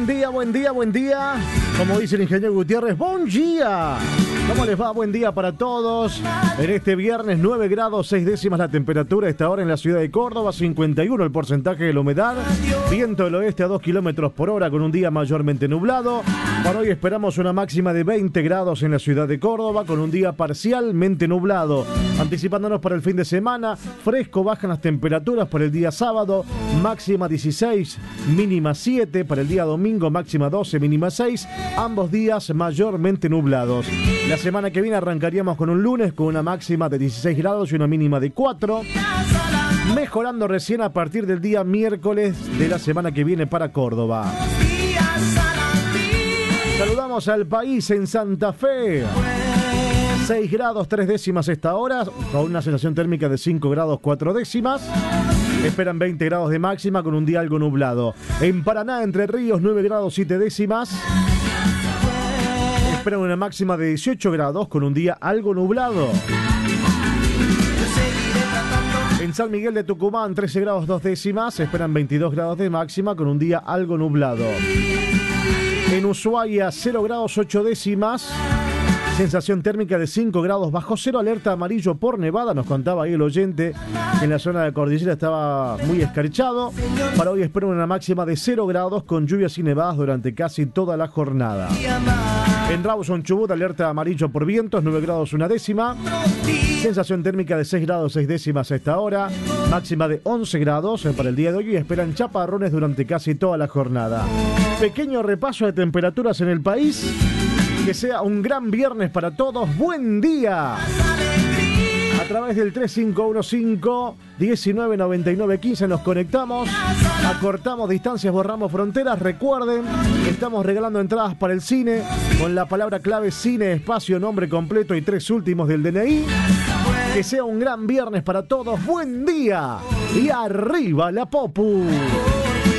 Buen día, buen día, buen día. Como dice el ingeniero Gutiérrez, ¡bon día! ¿Cómo les va? Buen día para todos. En este viernes, 9 grados 6 décimas la temperatura. A esta hora en la ciudad de Córdoba, 51 el porcentaje de la humedad. Viento del oeste a 2 kilómetros por hora con un día mayormente nublado. Para hoy esperamos una máxima de 20 grados en la ciudad de Córdoba con un día parcialmente nublado. Anticipándonos para el fin de semana, fresco, bajan las temperaturas para el día sábado. Máxima 16, mínima 7. Para el día domingo, máxima 12, mínima 6. Ambos días mayormente nublados. La semana que viene arrancaríamos con un lunes con una máxima de 16 grados y una mínima de 4. Mejorando recién a partir del día miércoles de la semana que viene para Córdoba. Saludamos al país en Santa Fe. 6 grados 3 décimas esta hora, con una sensación térmica de 5 grados 4 décimas. Esperan 20 grados de máxima con un día algo nublado. En Paraná, Entre Ríos, 9 grados 7 décimas. Esperan una máxima de 18 grados con un día algo nublado. En San Miguel de Tucumán, 13 grados 2 décimas. Esperan 22 grados de máxima con un día algo nublado. En Ushuaia, 0 grados 8 décimas. Sensación térmica de 5 grados bajo cero, alerta amarillo por nevada. Nos contaba ahí el oyente que en la zona de cordillera estaba muy escarchado. Para hoy esperan una máxima de 0 grados con lluvias y nevadas durante casi toda la jornada. En Rawson, Chubut, alerta amarillo por vientos, 9 grados 1 décima. Sensación térmica de 6 grados 6 décimas a esta hora. Máxima de 11 grados para el día de hoy y esperan chaparrones durante casi toda la jornada. Pequeño repaso de temperaturas en el país. Que sea un gran viernes para todos. ¡Buen día! A través del 3515-199915 nos conectamos. Acortamos distancias, borramos fronteras. Recuerden, estamos regalando entradas para el cine con la palabra clave cine, espacio, nombre completo y 3 últimos del DNI. Que sea un gran viernes para todos. ¡Buen día! Y arriba la Popu.